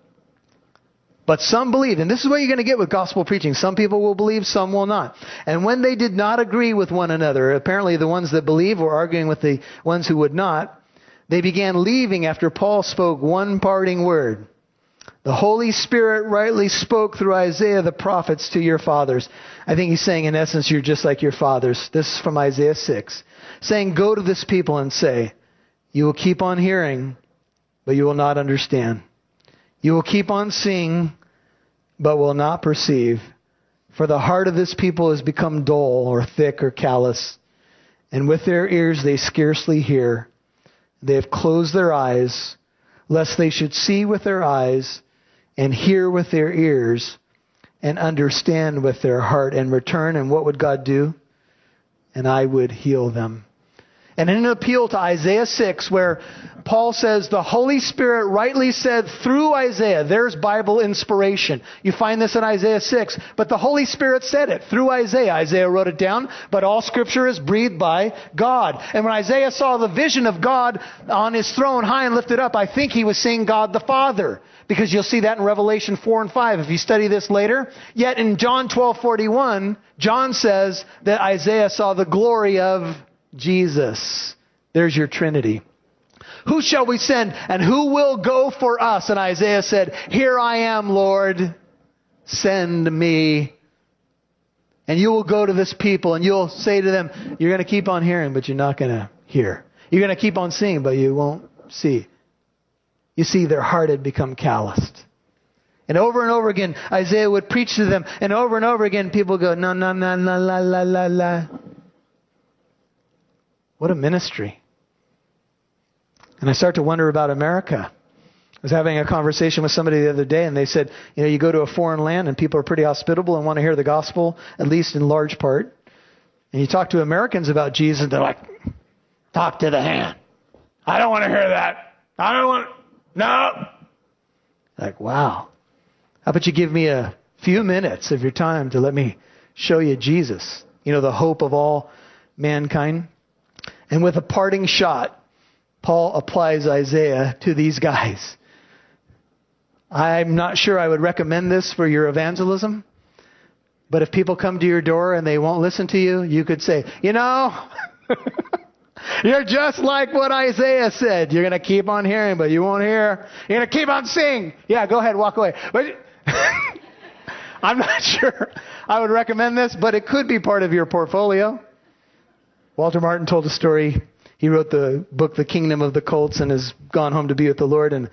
Speaker 20: But some believe, and this is what you're going to get with gospel preaching. Some people will believe, some will not. And when they did not agree with one another, apparently the ones that believe were arguing with the ones who would not, they began leaving after Paul spoke one parting word. The Holy Spirit rightly spoke through Isaiah the prophets to your fathers. I think he's saying, in essence, you're just like your fathers. This is from Isaiah 6. Saying, go to this people and say, you will keep on hearing, but you will not understand. You will keep on seeing, but will not perceive. For the heart of this people has become dull or thick or callous. And with their ears they scarcely hear. They have closed their eyes, lest they should see with their eyes and hear with their ears and understand with their heart and return. And what would God do? And I would heal them. And in an appeal to Isaiah 6, where Paul says the Holy Spirit rightly said through Isaiah, there's Bible inspiration. You find this in Isaiah 6. But the Holy Spirit said it through Isaiah. Isaiah wrote it down, but all Scripture is breathed by God. And when Isaiah saw the vision of God on his throne high and lifted up, I think he was seeing God the Father. Because you'll see that in Revelation 4 and 5 if you study this later. Yet in John 12:41, John says that Isaiah saw the glory of Jesus. There's your Trinity. Who shall we send and who will go for us? And Isaiah said, here I am, Lord. Send me. And you will go to this people and you'll say to them, you're going to keep on hearing, but you're not going to hear. You're going to keep on seeing, but you won't see. You see, their heart had become calloused. And over again, Isaiah would preach to them. And over again, people go, no, no, no, la, la, la, la, la. What a ministry. And I start to wonder about America. I was having a conversation with somebody the other day, and they said, you know, you go to a foreign land, and people are pretty hospitable and want to hear the gospel, at least in large part. And you talk to Americans about Jesus, and they're like, talk to the hand. I don't want to hear that. I don't want no. Like, wow. How about you give me a few minutes of your time to let me show you Jesus, you know, the hope of all mankind. And with a parting shot, Paul applies Isaiah to these guys. I'm not sure I would recommend this for your evangelism, but if people come to your door and they won't listen to you, you could say, you know, you're just like what Isaiah said. You're going to keep on hearing, but you won't hear. You're going to keep on seeing. Yeah, go ahead, walk away. But I'm not sure I would recommend this, but it could be part of your portfolio. Walter Martin told a story. He wrote the book, The Kingdom of the Colts, and has gone home to be with the Lord. And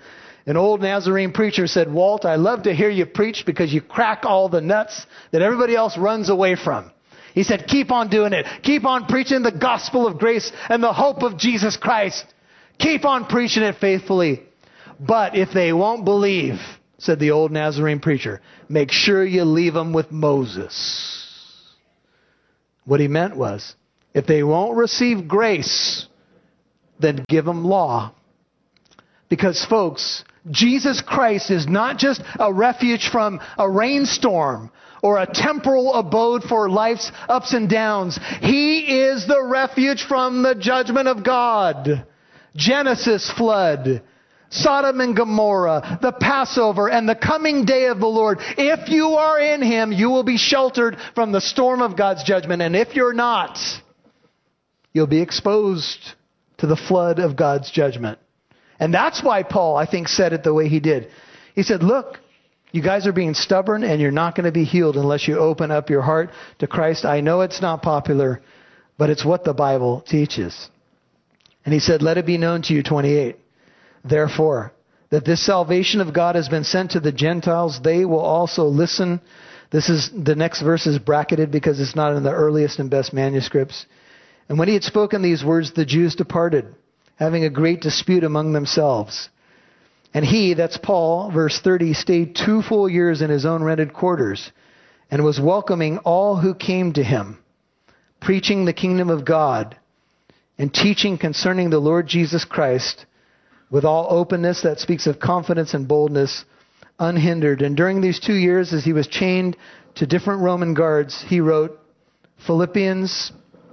Speaker 20: An old Nazarene preacher said, Walt, I love to hear you preach because you crack all the nuts that everybody else runs away from. He said, keep on doing it. Keep on preaching the gospel of grace and the hope of Jesus Christ. Keep on preaching it faithfully. But if they won't believe, said the old Nazarene preacher, make sure you leave them with Moses. What he meant was, if they won't receive grace, then give them law. Because, folks, Jesus Christ is not just a refuge from a rainstorm or a temporal abode for life's ups and downs. He is the refuge from the judgment of God. Genesis flood, Sodom and Gomorrah, the Passover, and the coming day of the Lord. If you are in Him, you will be sheltered from the storm of God's judgment. And if you're not, you'll be exposed to the flood of God's judgment. And that's why Paul, I think, said it the way he did. He said, look, you guys are being stubborn and you're not going to be healed unless you open up your heart to Christ. I know it's not popular, but it's what the Bible teaches. And he said, let it be known to you, 28. Therefore, that this salvation of God has been sent to the Gentiles, they will also listen. The next verse is bracketed because it's not in the earliest and best manuscripts. And when he had spoken these words, the Jews departed, having a great dispute among themselves. And he, that's Paul, verse 30, stayed 2 full years in his own rented quarters and was welcoming all who came to him, preaching the kingdom of God and teaching concerning the Lord Jesus Christ with all openness that speaks of confidence and boldness, unhindered. And during these 2 years, as he was chained to different Roman guards, he wrote Philippians,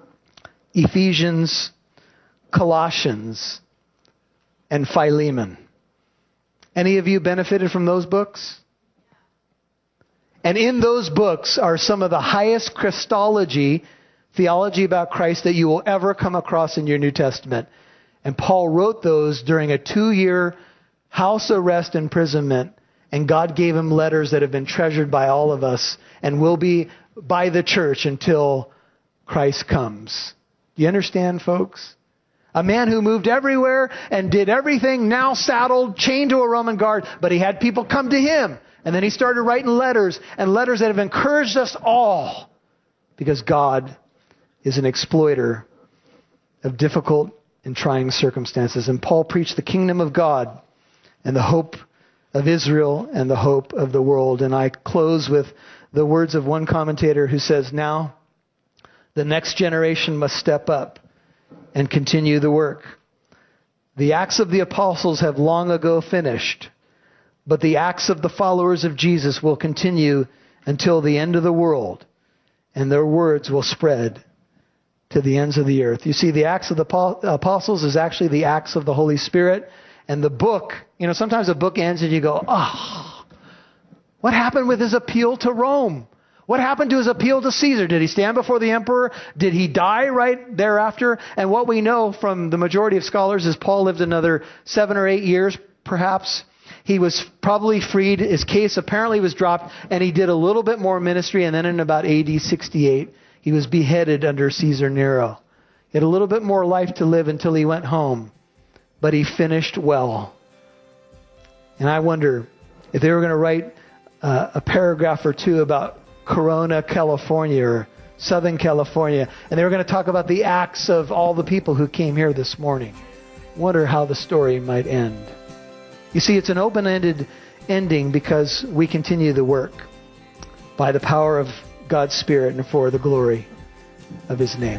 Speaker 20: Ephesians, Colossians, and Philemon. Any of you benefited from those books? And in those books are some of the highest Christology, theology about Christ that you will ever come across in your New Testament. And Paul wrote those during a 2-year house arrest imprisonment. And God gave him letters that have been treasured by all of us and will be by the church until Christ comes. Do you understand, folks? A man who moved everywhere and did everything, now saddled, chained to a Roman guard, but he had people come to him. And then he started writing letters, and letters that have encouraged us all, because God is an exploiter of difficult and trying circumstances. And Paul preached the kingdom of God and the hope of Israel and the hope of the world. And I close with the words of one commentator who says, now the next generation must step up and continue the work. The acts of the apostles have long ago finished, but the acts of the followers of Jesus will continue until the end of the world, and their words will spread to the ends of the earth. You see, the acts of the apostles is actually the acts of the Holy Spirit, and the book, sometimes a book ends and you go, what happened with his appeal to Rome? What happened to his appeal to Caesar? Did he stand before the emperor? Did he die right thereafter? And what we know from the majority of scholars is Paul lived another 7 or 8 years, perhaps. He was probably freed. His case apparently was dropped, and he did a little bit more ministry. And then in about AD 68, he was beheaded under Caesar Nero. He had a little bit more life to live until he went home, but he finished well. And I wonder if they were going to write a paragraph or two about Corona, California, or Southern California, and they were going to talk about the acts of all the people who came here this morning. Wonder how the story might end. You see, it's an open-ended ending because we continue the work by the power of God's Spirit and for the glory of His name.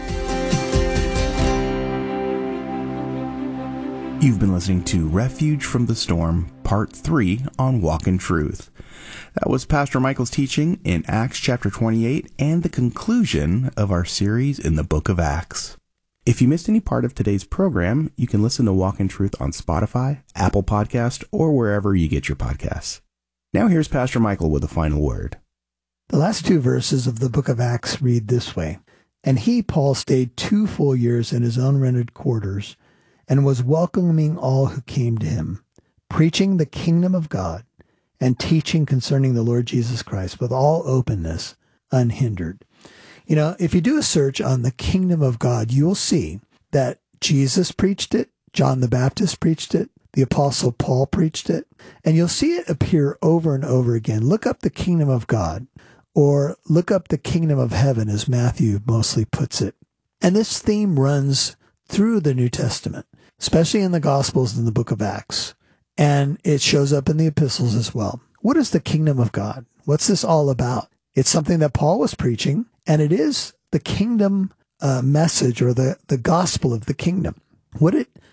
Speaker 19: You've been listening to Refuge from the Storm, Part 3 on Walk in Truth. That was Pastor Michael's teaching in Acts chapter 28 and the conclusion of our series in the book of Acts. If you missed any part of today's program, you can listen to Walk in Truth on Spotify, Apple Podcast, or wherever you get your podcasts. Now here's Pastor Michael with a final word.
Speaker 4: The last 2 verses of the book of Acts read this way. And he, Paul, stayed 2 full years in his own rented quarters and was welcoming all who came to him, preaching the kingdom of God and teaching concerning the Lord Jesus Christ with all openness, unhindered. If you do a search on the kingdom of God, you'll see that Jesus preached it, John the Baptist preached it, The Apostle Paul preached it. And you'll see it appear over and over again. Look up the kingdom of God, or look up the kingdom of heaven, as Matthew mostly puts it. And this theme runs through the New Testament, especially in the Gospels and the book of Acts. And it shows up in the epistles as well. What is the kingdom of God? What's this all about? It's something that Paul was preaching, and it is the kingdom message, or the gospel of the kingdom. What it